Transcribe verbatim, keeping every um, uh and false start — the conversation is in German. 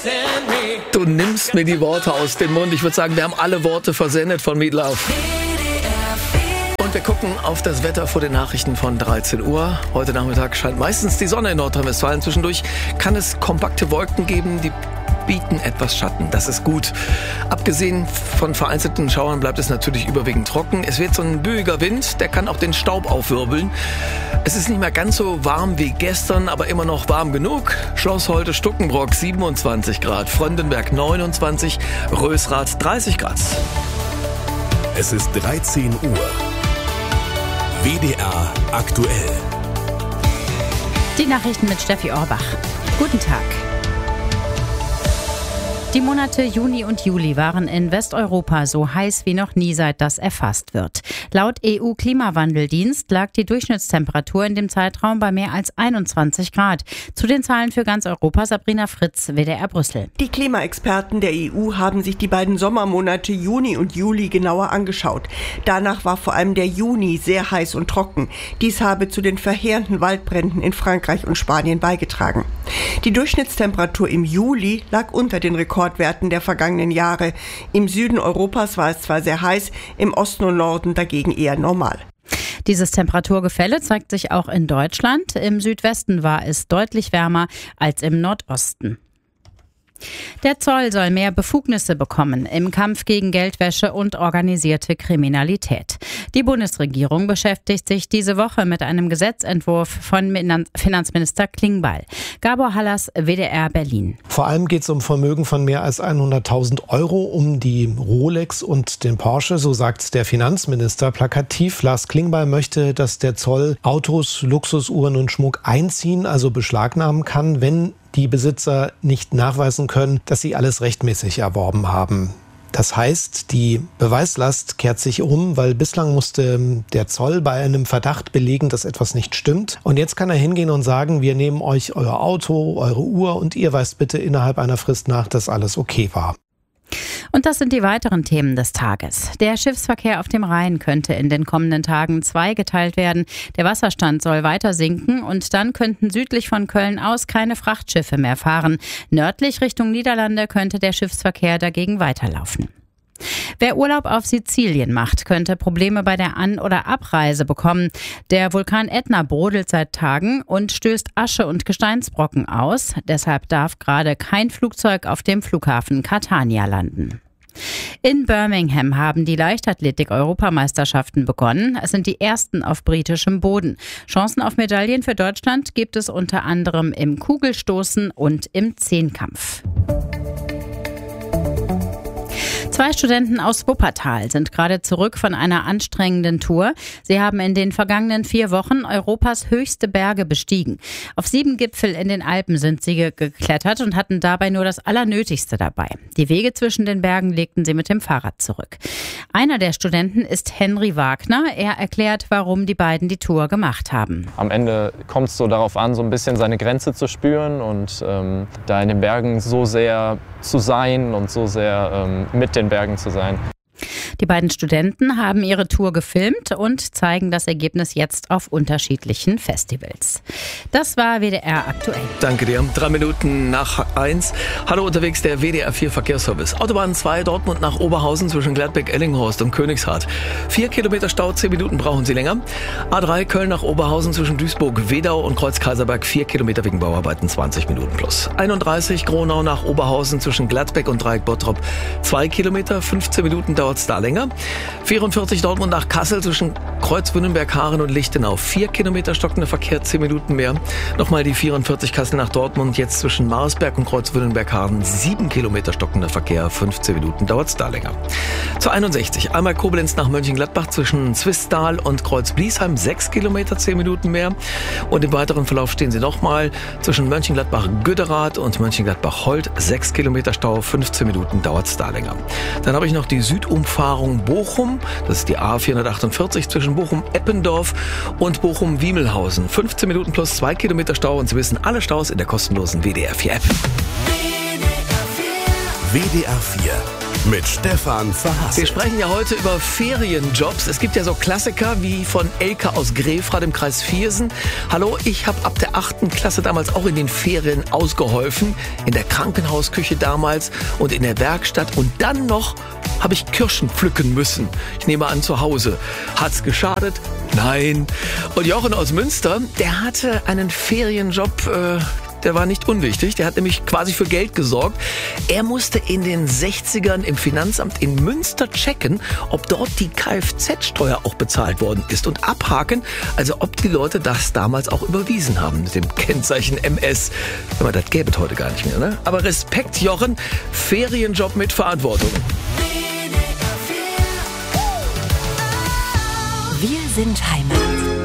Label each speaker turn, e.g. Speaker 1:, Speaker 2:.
Speaker 1: Du nimmst mir die Worte aus dem Mund. Ich würde sagen, wir haben alle Worte versendet von Meat Love. Und wir gucken auf das Wetter vor den Nachrichten von dreizehn Uhr. Heute Nachmittag scheint meistens die Sonne in Nordrhein-Westfalen. Zwischendurch kann es kompakte Wolken geben, die bieten etwas Schatten. Das ist gut. Abgesehen von vereinzelten Schauern bleibt es natürlich überwiegend trocken. Es wird so ein böiger Wind, der kann auch den Staub aufwirbeln. Es ist nicht mehr ganz so warm wie gestern, aber immer noch warm genug. Schloss Holte Stuckenbrock siebenundzwanzig Grad, Fröndenberg neunundzwanzig, Rösrath dreißig Grad.
Speaker 2: Es ist dreizehn Uhr. W D R aktuell.
Speaker 3: Die Nachrichten mit Steffi Orbach. Guten Tag. Die Monate Juni und Juli waren in Westeuropa so heiß wie noch nie, seit das erfasst wird. Laut E U-Klimawandeldienst lag die Durchschnittstemperatur in dem Zeitraum bei mehr als einundzwanzig Grad. Zu den Zahlen für ganz Europa Sabrina Fritz, W D R Brüssel.
Speaker 4: Die Klimaexperten der E U haben sich die beiden Sommermonate Juni und Juli genauer angeschaut. Danach war vor allem der Juni sehr heiß und trocken. Dies habe zu den verheerenden Waldbränden in Frankreich und Spanien beigetragen. Die Durchschnittstemperatur im Juli lag unter den Rekordwerten der vergangenen Jahre. Im Süden Europas war es zwar sehr heiß, im Osten und Norden dagegen eher normal.
Speaker 3: Dieses Temperaturgefälle zeigt sich auch in Deutschland. Im Südwesten war es deutlich wärmer als im Nordosten. Der Zoll soll mehr Befugnisse bekommen im Kampf gegen Geldwäsche und organisierte Kriminalität. Die Bundesregierung beschäftigt sich diese Woche mit einem Gesetzentwurf von Finanzminister Klingbeil. Gabor Hallas, W D R Berlin.
Speaker 5: Vor allem geht es um Vermögen von mehr als hunderttausend Euro, um die Rolex und den Porsche, so sagt der Finanzminister plakativ. Lars Klingbeil möchte, dass der Zoll Autos, Luxusuhren und Schmuck einziehen, also beschlagnahmen kann, wenn die Besitzer nicht nachweisen können, dass sie alles rechtmäßig erworben haben. Das heißt, die Beweislast kehrt sich um, weil bislang musste der Zoll bei einem Verdacht belegen, dass etwas nicht stimmt. Und jetzt kann er hingehen und sagen, wir nehmen euch euer Auto, eure Uhr und ihr weist bitte innerhalb einer Frist nach, dass alles okay war.
Speaker 3: Und das sind die weiteren Themen des Tages. Der Schiffsverkehr auf dem Rhein könnte in den kommenden Tagen zweigeteilt werden. Der Wasserstand soll weiter sinken und dann könnten südlich von Köln aus keine Frachtschiffe mehr fahren. Nördlich Richtung Niederlande könnte der Schiffsverkehr dagegen weiterlaufen. Wer Urlaub auf Sizilien macht, könnte Probleme bei der An- oder Abreise bekommen. Der Vulkan Ätna brodelt seit Tagen und stößt Asche und Gesteinsbrocken aus. Deshalb darf gerade kein Flugzeug auf dem Flughafen Catania landen. In Birmingham haben die Leichtathletik-Europameisterschaften begonnen. Es sind die ersten auf britischem Boden. Chancen auf Medaillen für Deutschland gibt es unter anderem im Kugelstoßen und im Zehnkampf. Zwei Studenten aus Wuppertal sind gerade zurück von einer anstrengenden Tour. Sie haben in den vergangenen vier Wochen Europas höchste Berge bestiegen. Auf sieben Gipfel in den Alpen sind sie geklettert und hatten dabei nur das Allernötigste dabei. Die Wege zwischen den Bergen legten sie mit dem Fahrrad zurück. Einer der Studenten ist Henry Wagner. Er erklärt, warum die beiden die Tour gemacht haben.
Speaker 6: Am Ende kommt es so darauf an, so ein bisschen seine Grenze zu spüren und ähm, da in den Bergen so sehr zu sein und so sehr ähm, mit den Bergen zu sein.
Speaker 3: Die beiden Studenten haben ihre Tour gefilmt und zeigen das Ergebnis jetzt auf unterschiedlichen Festivals. Das war W D R aktuell.
Speaker 1: Danke dir. Drei Minuten nach eins. Hallo unterwegs, der W D R vier Verkehrsservice. Autobahn zwei, Dortmund nach Oberhausen zwischen Gladbeck, Ellinghorst und Königshardt. Vier Kilometer Stau, zehn Minuten brauchen Sie länger. A drei, Köln nach Oberhausen zwischen Duisburg, Wedau und Kreuz-Kaiserberg. Vier Kilometer wegen Bauarbeiten, zwanzig Minuten plus. einunddreißig, Gronau nach Oberhausen zwischen Gladbeck und Dreieck Bottrop. Zwei Kilometer, fünfzehn Minuten dauert es da länger. vierundvierzig Dortmund nach Kassel zwischen Kreuzwünnenberg, Haaren und Lichtenau. Vier Kilometer stockender Verkehr, zehn Minuten mehr. Nochmal die vierundvierzig Kassel nach Dortmund, jetzt zwischen Marsberg und Kreuzwünnenberg, Haaren. Sieben Kilometer stockender Verkehr, fünfzehn Minuten dauert es da länger. Zur einundsechzig, einmal Koblenz nach Mönchengladbach zwischen Zwisttal und Kreuz-Bliesheim. Sechs Kilometer, zehn Minuten mehr. Und im weiteren Verlauf stehen Sie nochmal zwischen Mönchengladbach-Güderath und Mönchengladbach-Holt. Sechs Kilometer Stau, fünfzehn Minuten dauert es da länger. Dann habe ich noch die Südumfahrung Bochum, das ist die A vierhundertachtundvierzig zwischen Bochum-Eppendorf und Bochum-Wiemelhausen. fünfzehn Minuten plus zwei Kilometer Stau und Sie wissen, alle Staus in der kostenlosen W D R vier App.
Speaker 2: W D R vier mit Stefan
Speaker 1: Wir
Speaker 2: Verhassel.
Speaker 1: sprechen ja heute über Ferienjobs. Es gibt ja so Klassiker wie von Elke aus Grefrath im Kreis Viersen. Hallo, ich habe ab der achten Klasse damals auch in den Ferien ausgeholfen. In der Krankenhausküche damals und in der Werkstatt. Und dann noch habe ich Kirschen pflücken müssen. Ich nehme an, zu Hause. Hat's geschadet? Nein. Und Jochen aus Münster, der hatte einen Ferienjob, äh, der war nicht unwichtig. Der hat nämlich quasi für Geld gesorgt. Er musste in den sechzigern im Finanzamt in Münster checken, ob dort die Kfz-Steuer auch bezahlt worden ist und abhaken, also ob die Leute das damals auch überwiesen haben mit dem Kennzeichen M S. Aber das gäbe es heute gar nicht mehr, ne? Aber Respekt, Jochen, Ferienjob mit Verantwortung.
Speaker 7: Wir sind Heimat.